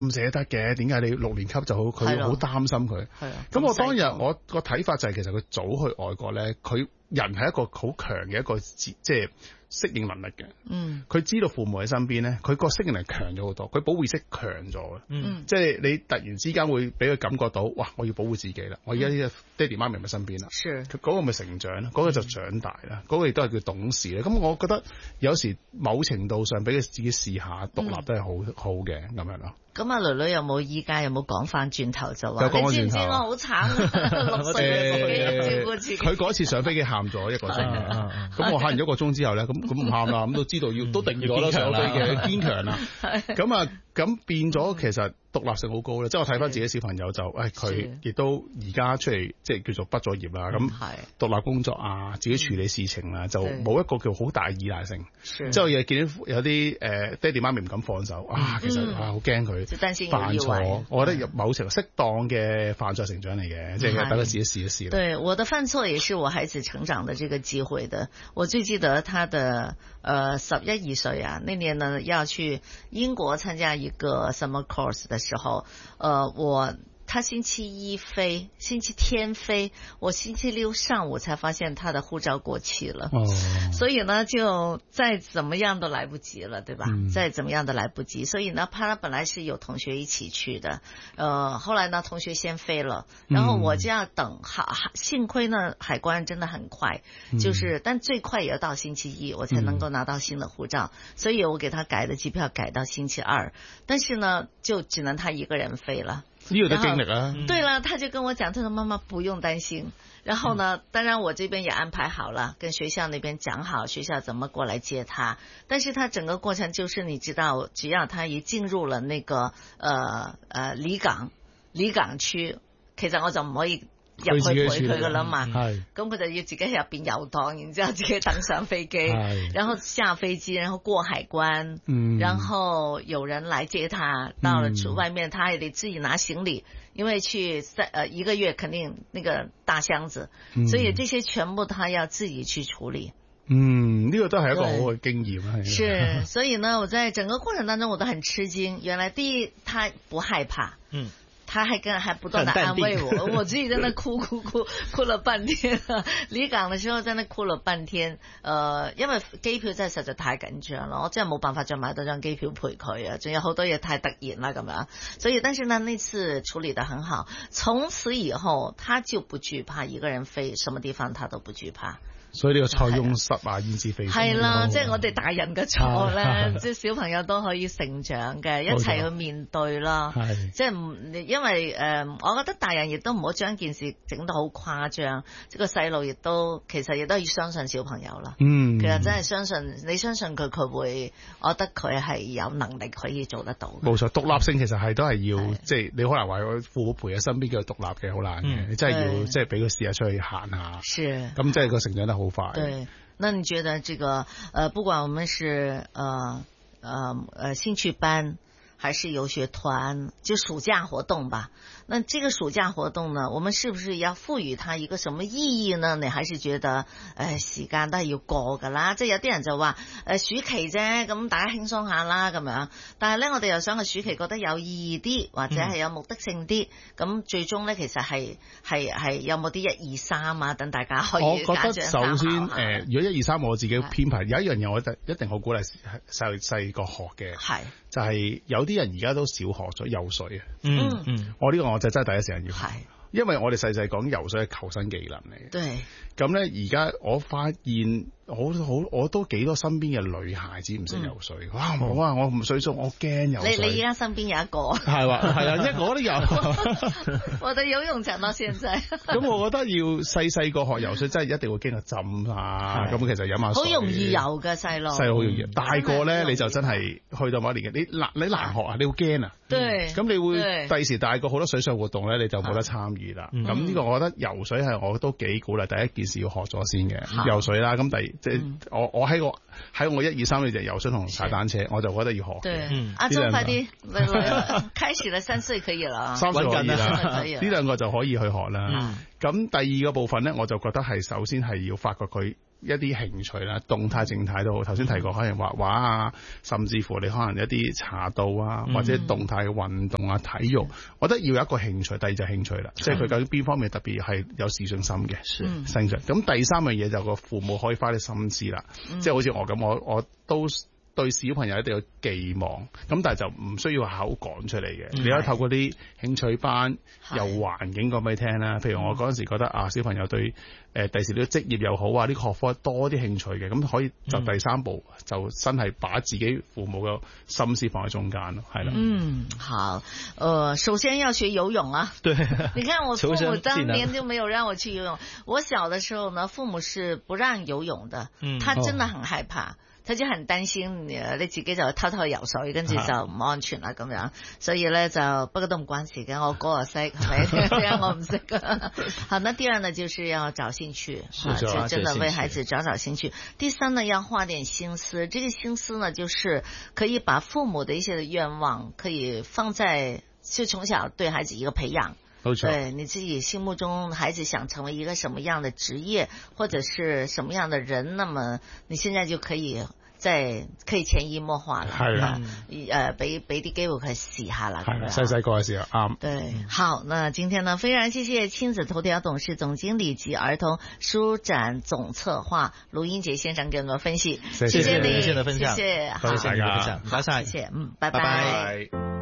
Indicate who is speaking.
Speaker 1: 捨得嘅？點解你6年級就好？佢好擔心佢。係啊。咁我當日我個睇法就係其實佢早去外國咧，佢人係一個好強嘅一個即係適應能力嘅。佢知道父母喺身邊咧，佢個適應力強咗好多，佢保護意識強咗嘅。即係你突然之間會俾佢感覺到，哇！我要保護自己啦，我而家呢個爹哋媽咪咪身邊啦。佢嗰個咪成長啦，嗰個就長大啦，嗰個亦都係叫懂事咧。咁我覺得有時某程度上俾佢自己試下獨立都係好嘅咁樣咯。
Speaker 2: 咁阿女女有冇依家有冇講翻轉頭就話？你知唔知我好慘啊？6歲嘅照顧自己。佢
Speaker 1: 嗰次上飛機喊咗1個鐘，咁我喊完1個鐘之後咧，咁唔喊啦，咁都知道都定咗啦，上飛機堅強啦。咁變咗其實獨立性好高咧，即係我睇翻自己小朋友就，佢亦都而家出嚟即係叫做畢咗業啦，咁獨立工作啊，自己處理事情啊，就冇一個叫好大依賴性。即係我亦見到有啲爹哋媽咪唔敢放手啊，其實好驚佢犯錯。我覺得有某程度適當嘅犯錯成長嚟嘅，即係等佢自己試一試。
Speaker 2: 對，我的犯錯也是我孩子成長的這個機會的。我最記得他的11、12歲啊，那年呢要去英國參加一個 summer course 的時候，他星期一飛，星期天飛，我星期六上午才發現他的護照過期了。所以呢就再怎麼樣都來不及了，對吧？再怎麼樣都來不及。所以呢他本來是有同學一起去的，後來呢同學先飛了，然後我就要等，幸虧呢海關真的很快，但最快也要到星期一我才能夠拿到新的護照，所以我給他改的機票改到星期二，但是呢就只能他一個人飛了。
Speaker 1: 呢個都經歷啊。
Speaker 2: 對了，他就跟我講，他說媽媽不用擔心。然後呢，當然我這邊也安排好了，跟學校那邊講好學校怎麼過來接他。但是他整個過程就是你知道，只要他一進入了那個離港區，其實我就唔可以入去陪佢噶啦嘛，咁佢就要自己喺入邊遊蕩，然之後自己等上飛機，然後下飛機，然後過海關，然後有人來接他，到了外面他也得自己拿行李，因為去1個月肯定那個大箱子，所以這些全部他要自己去處理。
Speaker 1: 呢個都係一個好嘅經驗。
Speaker 2: 是，所以呢，我在整個過程當中我都很吃驚。原來第一，他不害怕。他還不斷地安慰我，我自己在那哭了半天。離港的時候在那哭了半天，因為機票真係實在太緊張啦，我真係冇辦法再買到張機票陪佢啊，仲有好多嘢太突然啦咁樣。所以，但是呢，那次處理得很好，從此以後他就不懼怕一個人飛，什麼地方他都不懼怕。
Speaker 1: 所以呢個塞翁失馬焉知非福
Speaker 2: 係啦，即係我哋大人嘅錯咧，即係小朋友都可以成長嘅，一齊去面對啦。即係因為我覺得大人亦都唔好將件事整得好誇張，即係個細路其實亦都要相信小朋友啦。其實真係相信你相信佢，佢會，我覺得佢係有能力可以做得到。
Speaker 1: 冇錯，獨立性其實都係要，即係你可能話佢父母陪喺身邊叫佢獨立嘅好難嘅，你真係要即係俾佢試下出去行下。咁即係個成長得好快。
Speaker 2: 對，那你覺得這個不管我們是興趣班還是遊學團，就暑假活動吧，那這個暑假活動呢，我們是不是要賦予它一個什麼意義呢？你還是覺得時間都係要過㗎啦，即係有啲人就話暑期啫，咁大家輕鬆下啦咁樣，但係咧我哋又想個暑期覺得有意義啲，或者係有目的性啲，咁最終咧其實係有冇啲1、2、3啊，等大家可以。我覺得
Speaker 1: 首先如果1、2、3我自己編排，有一樣嘢我一定好鼓勵細個學嘅，就係有啲人而家都少學咗游水啊。我呢個我就真係第一時間要學，因為我哋細細講游水係求生技能嚟嘅。
Speaker 2: 對，
Speaker 1: 咁咧而家我發現我都幾多身邊嘅女孩子唔識游水。哇！我唔水熟，我驚游水。
Speaker 2: 你而家身邊有一個
Speaker 1: 係啊，一個都有。
Speaker 2: 我哋游泳長到現在。咁
Speaker 1: 我覺得要細個學游水，真係一定會經過浸啊。咁其實飲下水
Speaker 2: 好容易游嘅細路，
Speaker 1: 好容易。大個咧你就真係去到某一年嘅，你難學啊，你會驚啊。
Speaker 2: 對。
Speaker 1: 咁你會第時大個好多水上活動咧，你就冇得參與啦。咁呢個我覺得游水係我都幾鼓勵，第一件事要學咗先嘅游水啦。咁即係我喺我1、2、3呢隻游水同踩單車，我就覺得要學。
Speaker 2: 對，阿鐘快啲，開始啦，3歲可以啦
Speaker 1: ，3歲可以啦，呢兩個就可以去學啦。咁第二個部分咧，我就覺得係首先係要發覺佢一啲興趣啦，動態靜態都好。頭先提過可能畫畫啊，甚至乎你可能一啲茶道啊，或者動態嘅運動啊、體育，我覺得要有一個興趣。第二就係興趣啦，即係佢究竟邊方面特別係有自信心嘅興趣。咁第三樣嘢就個父母可以花啲心思啦，即係好似我咁，我都對小朋友一定要寄望，咁但係就唔需要口講出嚟嘅。你可以透過啲興趣班，由環境講俾你聽啦。譬如我嗰陣時覺得小朋友對第時呢個職業又好啊，呢個學科多啲興趣嘅，咁可以就第三步就真係把自己父母嘅心思放喺中間咯，係啦。
Speaker 2: 好，首先要學游泳啊。對，你看我父母當年就沒有讓我去游泳。我小的時候呢，父母是不讓游泳的，他真的很害怕。佢就很擔心你自己就偷偷游水，跟住就唔安全啦咁樣，所以咧就不過都唔關事嘅，我哥又識，係咪？我唔識噶。好，那第二呢，就是要找興趣，就真的為孩子找興趣。第三呢，要花點心思，這個心思呢，就是可以把父母的一些的願望，可以放在就從小對孩子一個培養。對你自己心目中孩子想成為一個什麼樣的職業或者是什麼樣的人，那麼你現在就可以潛移默化啦，係啦，俾啲機會佢試下啦，
Speaker 1: 細細個嘅時候啱。
Speaker 2: 對，好，那今天呢，非常謝謝親子頭條董事總經理及兒童書展總策劃盧英傑先生給我們分析，謝謝你，
Speaker 3: 謝謝的分享，
Speaker 2: 謝謝，
Speaker 3: 多謝大家，唔該晒，
Speaker 2: 謝謝，拜拜。